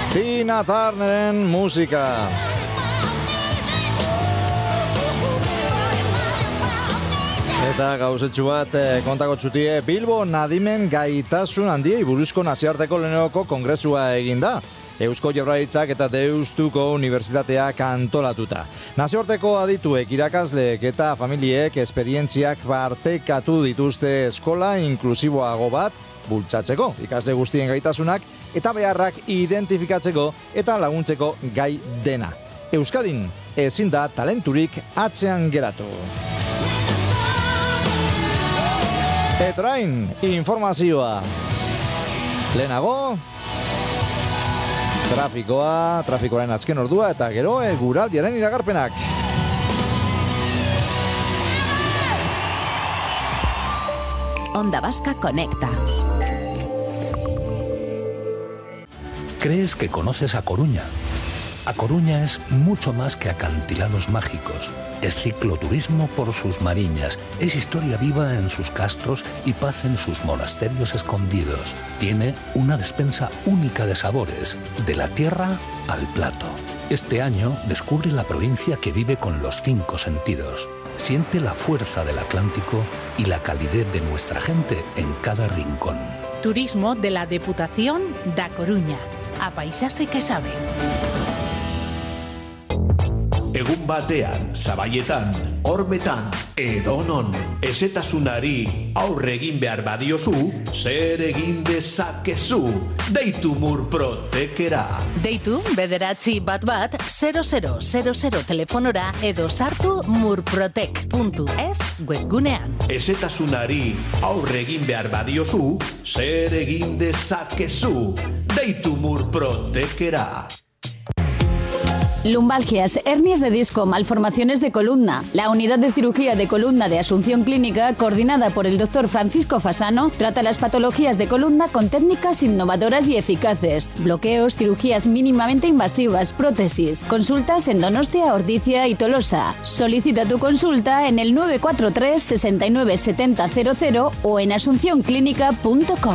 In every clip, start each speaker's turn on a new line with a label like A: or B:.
A: Tina Turneren musika. Eta gauzetxu bat kontako txutie, Bilbon adimen gaitasun handiei buruzko nazioarteko lehenengo kongresua eginda. Eusko Jaurlaritzak eta Deustuko Unibertsitateak antolatuta. Nazioarteko adituek, irakasleek eta familiek esperientziak partekatu dituzte eskola inklusiboago bat bultzatzeko, ikasle guztien gaitasunak eta beharrak identifikatzeko eta laguntzeko gai dena. Euskadin ezin da talenturik atzean geratu. Eta orain, informazioa. Lehenago, trafikoaren azken ordua eta gero eguraldiaren iragarpenak.
B: Onda Vasca conecta.
C: ¿Crees que conoces A Coruña? A Coruña es mucho más que acantilados mágicos. Es cicloturismo por sus mariñas, es historia viva en sus castros y paz en sus monasterios escondidos. Tiene una despensa única de sabores, de la tierra al plato. Este año descubre la provincia que vive con los 5 sentidos. Siente la fuerza del Atlántico y la calidez de nuestra gente en cada rincón.
D: Turismo de la Deputación da Coruña. A paisaje que sabe.
E: Egun batean, Zabaietan, Ormetan, edonon, ezetasunari aurre egin behar badiozu, zer egin dezakezu, deitu Murprotekera.
D: Deitu, bederatzi bat 0000 telefonora edo sartu murprotek.es webgunean.
E: Ezetasunari aurre egin behar badiozu, zer egin dezakezu, deitu Murprotekera.
F: Lumbalgias, hernias de disco, malformaciones de columna. La unidad de cirugía de columna de Asunción Clínica, coordinada por el Dr. Francisco Fasano, trata las patologías de columna con técnicas innovadoras y eficaces. Bloqueos, cirugías mínimamente invasivas, prótesis. Consultas en Donostia, Ordizia y Tolosa. Solicita tu consulta en el 943 69 70 00 o en asuncionclinica.com.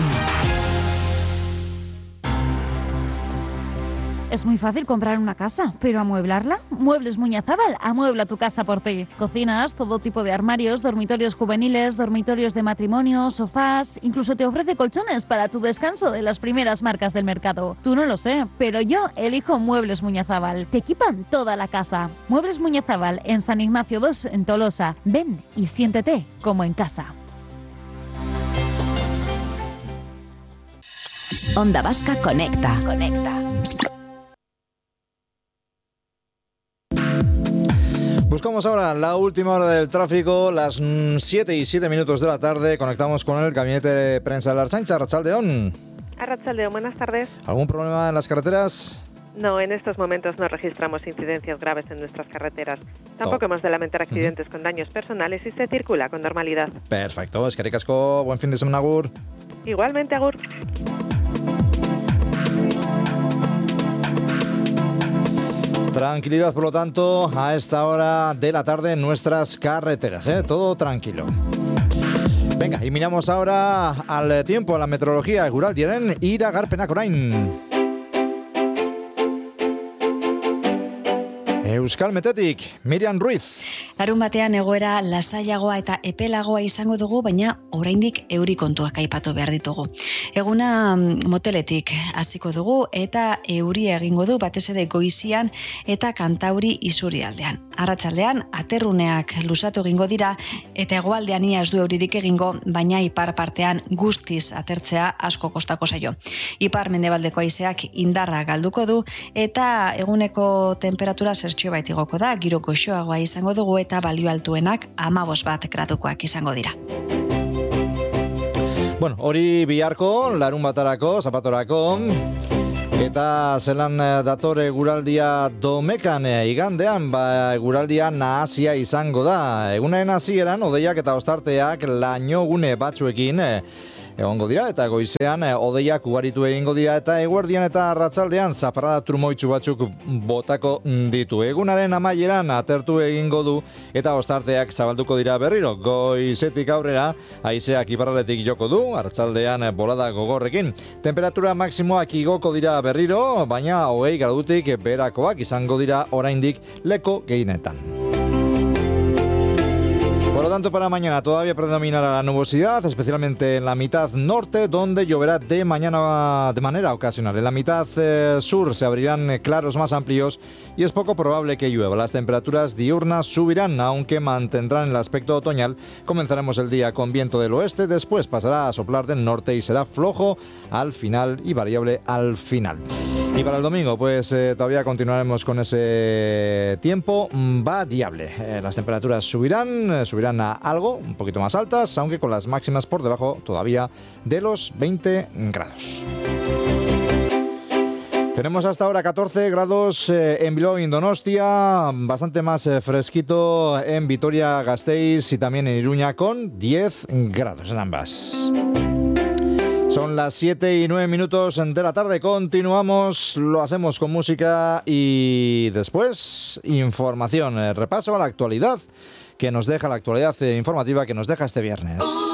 G: Es muy fácil comprar una casa, pero ¿amueblarla? Muebles Muñazábal amuebla tu casa por ti. Cocinas, todo tipo de armarios, dormitorios juveniles, dormitorios de matrimonio, sofás, incluso te ofrece colchones para tu descanso de las primeras marcas del mercado. Tú no lo sé, pero yo elijo Muebles Muñazábal. Te equipan toda la casa. Muebles Muñazábal en San Ignacio 2 en Tolosa. Ven y siéntete como en casa.
B: Onda Vasca conecta.
A: Buscamos ahora la última hora del tráfico, las 7:07 de la tarde. Conectamos con el gabinete de prensa de la Ertzaintza. Arratsaldeon.
H: Arratsaldeon, buenas tardes.
A: ¿Algún problema en las carreteras?
H: No, en estos momentos no registramos incidencias graves en nuestras carreteras. Tampoco hemos de lamentar accidentes con daños personales y se circula con normalidad.
A: Perfecto, eskerrik asko, buen fin de semana, agur.
H: Igualmente, agur.
A: Tranquilidad, por lo tanto, a esta hora de la tarde en nuestras carreteras, todo tranquilo. Venga, y miramos ahora al tiempo, a la meteorología. Eguraldiaren iragarpenak orain. Euskal Metetik, Miriam Ruiz.
I: Larun batean egoera lasaiagoa eta epelagoa izango dugu, baina oraindik euri kontuak aipatu behar ditugu. Eguna moteletik hasiko dugu eta euria egingo du batez ere goizian eta Kantauri isurialdean. Arratsaldean aterruneak luzatu egingo dira eta hegoaldean ia ez du euririk egingo, baina ipar partean guztiz atertzea asko kostako zaio. Ipar mendebaldeko haizeak indarra galduko du eta eguneko temperatura zertxo bait igoko da, giro goxoagoa izango dugu eta balio altuenak 15 gradukoak izango dira.
A: Bueno, hori biharko, larun batarako, zapatorako, eta zelan datore eguraldia Domekan igandean, eguraldia nahasia izango da. Egunaren hasieran, hodeiak eta ostarteak lainogune batzuekin egongo dira, eta goizean hodeiak ugaritu egingo dira, eta eguerdian eta arratsaldean zaparrada trumoitsu batzuk botako ditu. Egunaren amaieran atertu egingo du, eta ostarteak zabalduko dira berriro. Goizetik aurrera, haizeak iparraldetik joko du, arratsaldean bolada gogorrekin. Temperatura maksimoak igoko dira berriro, baina 20 gradutik beherakoak izango dira oraindik leku gehienetan. Por lo tanto, para mañana todavía predominará la nubosidad, especialmente en la mitad norte, donde lloverá de manera ocasional. En la mitad sur se abrirán claros más amplios y es poco probable que llueva. Las temperaturas diurnas subirán, aunque mantendrán el aspecto otoñal. Comenzaremos el día con viento del oeste, después pasará a soplar del norte y será flojo al final y variable al final. Y para el domingo, pues todavía continuaremos con ese tiempo variable. Las temperaturas subirán a algo, un poquito más altas, aunque con las máximas por debajo todavía de los 20 grados. Tenemos hasta ahora 14 grados en Bilbao y en Donostia, bastante más fresquito en Vitoria-Gasteiz y también en Iruña con 10 grados en ambas. Son las 7:09 de la tarde, continuamos, lo hacemos con música y después información, repaso a la actualidad que nos deja la actualidad informativa que nos deja este viernes.